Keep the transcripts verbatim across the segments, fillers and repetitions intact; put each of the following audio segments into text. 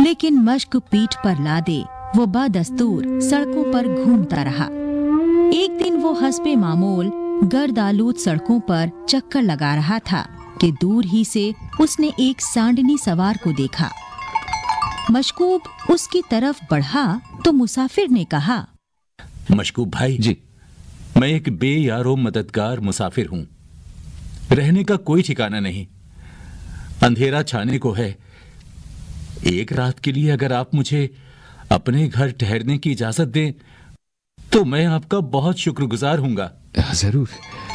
लेकिन मश्क पीठ पर लादे वो बदस्तूर सड़कों पर घूमता रहा। एक दिन वो हस्बे मामूल गर्द आलूद सड़कों पर चक्कर लगा रहा था कि दूर ही से उसने एक सांडनी सवार को देखा। मशकूब उसकी तरफ बढ़ा तो मुसाफिर ने कहा, मशकूब भाई जी, मैं एक बेयारो मददगार मुसाफिर हूँ। रहने का कोई ठिकाना नहीं, अंधेरा छाने को है। एक रात के लिए अगर आप मुझे अपने घर ठहरने की इजाजत दें तो मैं आपका बहुत शुक्रगुजार हूंगा। जरूर।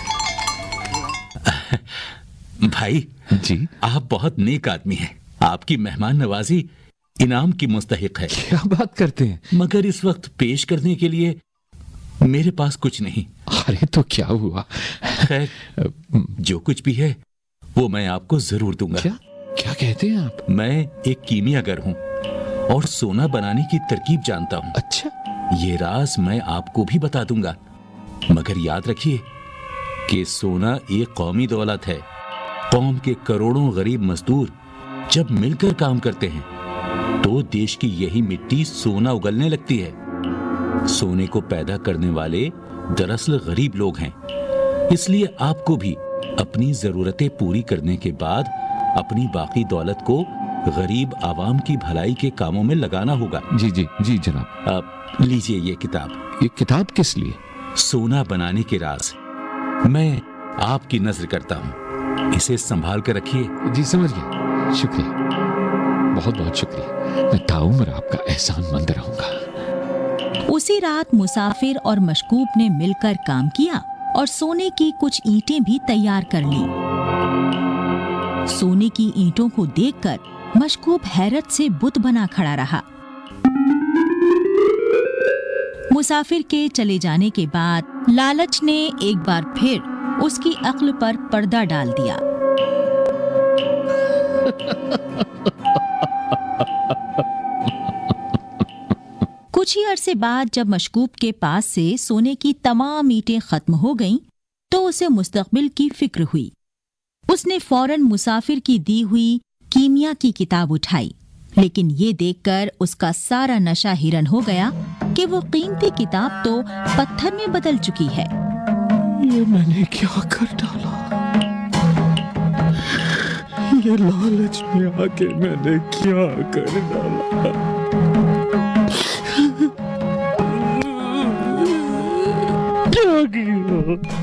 भाई जी, आप बहुत नेक आदमी हैं। आपकी मेहमान नवाजी इनाम की मुस्तहिक है। क्या बात करते हैं? मगर इस वक्त पेश करने के लिए मेरे पास कुछ नहीं। अरे तो क्या हुआ? खैर, जो कुछ भी है वो मैं आपको जरूर दूंगा। क्या क्या कहते हैं आप? मैं एक कीमियागर हूँ और सोना बनाने की तरकीब जानता हूँ। अच्छा, ये राज मैं आपको भी बता दूंगा, मगर याद रखिए कि सोना एक कौमी दौलत है। कौम के करोड़ों गरीब मजदूर जब मिलकर काम करते हैं तो देश की यही मिट्टी सोना उगलने लगती है। सोने को पैदा करने वाले दरअसल गरीब लोग हैं। इसलिए आपको भी अपनी जरूरतें पूरी करने के बाद अपनी बाकी दौलत को गरीब आवाम की भलाई के कामों में लगाना होगा। जी जी जी जनाब। आप लीजिए ये किताब। ये किताब किस लिए? सोना बनाने के राज। मैं आपकी नजर करता हूँ, इसे संभाल कर रखिए। जी समझ गया, शुक्रिया, बहुत बहुत शुक्रिया। मैं ताउम्र आपका एहसानमंद रहूंगा। उसी रात मुसाफिर और मशकूब ने मिलकर काम किया और सोने की कुछ ईंटें भी तैयार कर ली। सोने की ईंटों को देखकर मशकूब हैरत से बुत बना खड़ा रहा। मुसाफिर के चले जाने के बाद लालच ने एक बार फिर उसकी अक्ल पर पर्दा डाल दिया। कुछ ही अरसे बाद जब मशकूब के पास से सोने की तमाम ईंटें खत्म हो गईं, तो उसे मुस्तकबिल की फिक्र हुई। उसने फौरन मुसाफिर की दी हुई कीमिया की किताब उठाई, लेकिन ये देखकर उसका सारा नशा हिरन हो गया कि वो कीमती किताब तो पत्थर में बदल चुकी है। ये मैंने क्या कर डाला? ये लालच में आके मैंने क्या कर डाला? क्या किया?